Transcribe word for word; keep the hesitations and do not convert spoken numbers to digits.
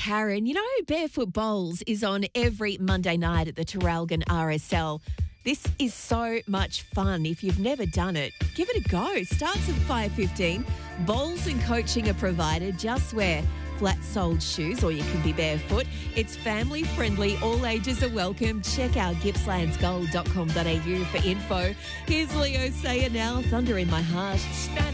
Karen. You know, Barefoot Bowls is on every Monday night at the Terralgan R S L. This is so much fun. If you've never done it, give it a go. Starts at five fifteen. Bowls and coaching are provided. Just wear flat-soled shoes or you can be barefoot. It's family friendly. All ages are welcome. Check out gippslands gold dot com dot a u for info. Here's Leo Sayer now. Thunder in My Heart.